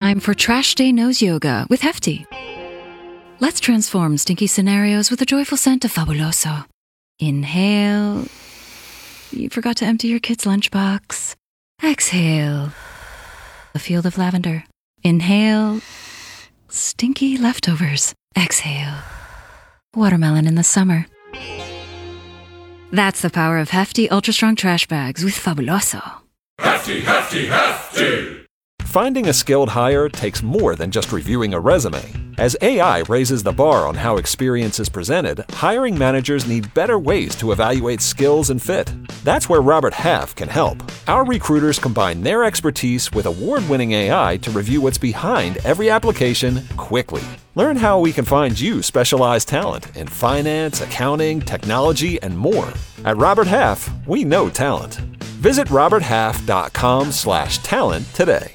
Time for Trash Day Nose Yoga with Hefty. Let's transform stinky scenarios with a joyful scent of Fabuloso. Inhale. You forgot to empty your kid's lunchbox. Exhale. A field of lavender. Inhale. Stinky leftovers. Exhale. Watermelon in the summer. That's the power of Hefty Ultra Strong Trash Bags with Fabuloso. Hefty, hefty, hefty! Finding a skilled hire takes more than just reviewing a resume. As AI raises the bar on how experience is presented, hiring managers need better ways to evaluate skills and fit. That's where Robert Half can help. Our recruiters combine their expertise with award-winning AI to review what's behind every application quickly. Learn how we can find you specialized talent in finance, accounting, technology, and more. At Robert Half, we know talent. Visit roberthalf.com/talent today.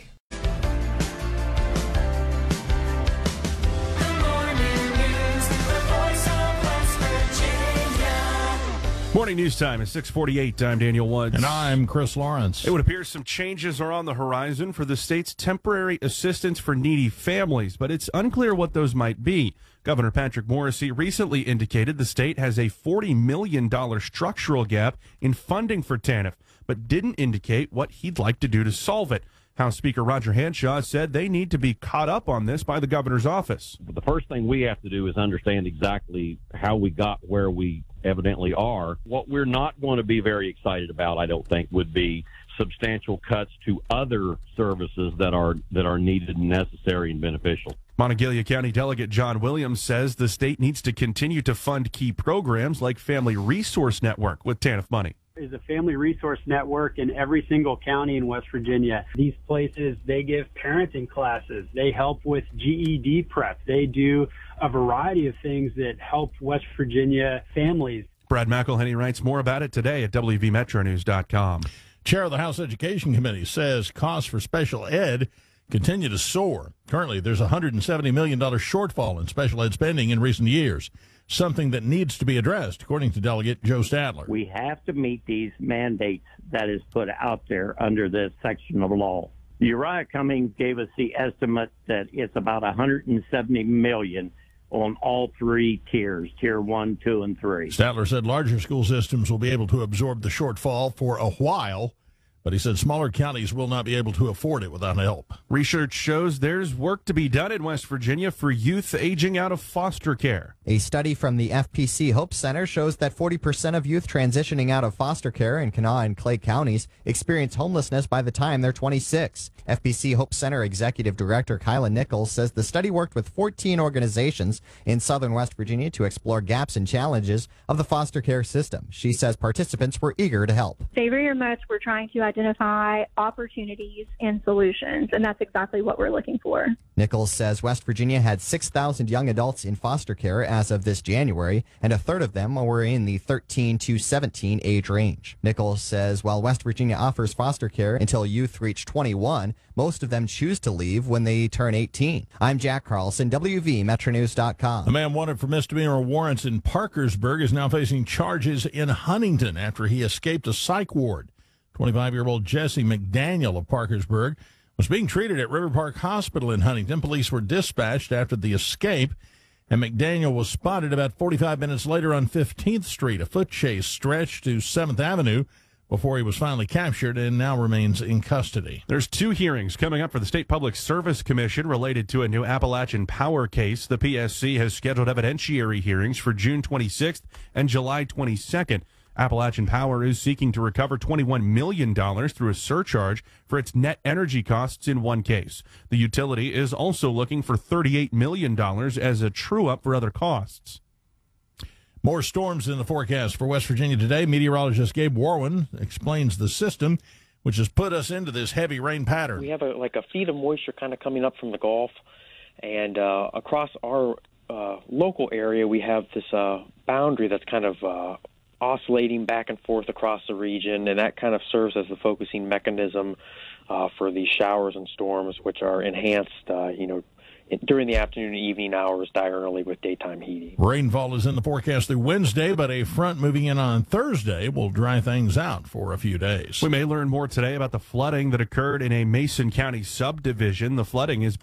Morning news time is 6:48. I'm Daniel Woods. And I'm Chris Lawrence. It would appear some changes are on the horizon for the state's temporary assistance for needy families, but it's unclear what those might be. Governor Patrick Morrisey recently indicated the state has a $40 million structural gap in funding for TANF, but didn't indicate what he'd like to do to solve it. House Speaker Roger Hanshaw said they need to be caught up on this by the governor's office. The first thing we have to do is understand exactly how we got where we evidently are. What we're not going to be very excited about, I don't think, would be substantial cuts to other services that are needed and necessary and beneficial. Monongalia County Delegate John Williams says the state needs to continue to fund key programs like Family Resource Network with TANF money. Is a family resource network in every single county in West Virginia. These places, they give parenting classes. They help with GED prep. They do a variety of things that help West Virginia families. Brad McElhenney writes more about it today at WVMetroNews.com. Chair of the House Education Committee says costs for special ed continue to soar. Currently, there's a $170 million shortfall in special ed spending in recent years, something that needs to be addressed, according to Delegate Joe Stadler. We have to meet these mandates that is put out there under this section of law. Uriah Cummings gave us the estimate that it's about $170 million on all three tiers, tier 1, 2, and 3. Stadler said larger school systems will be able to absorb the shortfall for a while, but he said smaller counties will not be able to afford it without help. Research shows there's work to be done in West Virginia for youth aging out of foster care. A study from the FPC Hope Center shows that 40% of youth transitioning out of foster care in Kanawha and Clay counties experience homelessness by the time they're 26. FPC Hope Center Executive Director Kyla Nichols says the study worked with 14 organizations in southern West Virginia to explore gaps and challenges of the foster care system. She says participants were eager to help. They very much were trying to identify opportunities and solutions, and that's exactly what we're looking for. Nichols says West Virginia had 6,000 young adults in foster care as of this January, and a third of them were in the 13 to 17 age range. Nichols says while West Virginia offers foster care until youth reach 21, most of them choose to leave when they turn 18. I'm Jack Carlson, WVMetroNews.com. A man wanted for misdemeanor warrants in Parkersburg is now facing charges in Huntington after he escaped a psych ward. 25-year-old Jesse McDaniel of Parkersburg was being treated at River Park Hospital in Huntington. Police were dispatched after the escape, and McDaniel was spotted about 45 minutes later on 15th Street. A foot chase stretched to 7th Avenue before he was finally captured and now remains in custody. There's 2 hearings coming up for the State Public Service Commission related to a new Appalachian Power case. The PSC has scheduled evidentiary hearings for June 26th and July 22nd. Appalachian Power is seeking to recover $21 million through a surcharge for its net energy costs in one case. The utility is also looking for $38 million as a true-up for other costs. More storms in the forecast for West Virginia today. Meteorologist Gabe Warwin explains the system which has put us into this heavy rain pattern. We have a feed of moisture kind of coming up from the Gulf, and across our local area we have this boundary that's kind of oscillating back and forth across the region, and that kind of serves as the focusing mechanism for these showers and storms, which are enhanced, during the afternoon and evening hours diurnally with daytime heating. Rainfall is in the forecast through Wednesday, but a front moving in on Thursday will dry things out for a few days. We may learn more today about the flooding that occurred in a Mason County subdivision. The flooding is